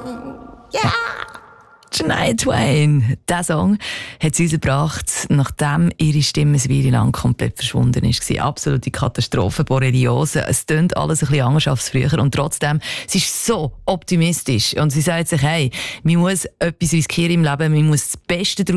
Ja! Shania Twain. Diesen Song hat sie uns gebracht, nachdem ihre Stimme eine Weile lang komplett verschwunden ist. Absolute Katastrophe, Borreliose. Es tönt alles ein bisschen anders als früher. Und trotzdem, sie ist so optimistisch. Und sie sagt sich, hey, man muss etwas riskieren im Leben, man muss das Beste daraus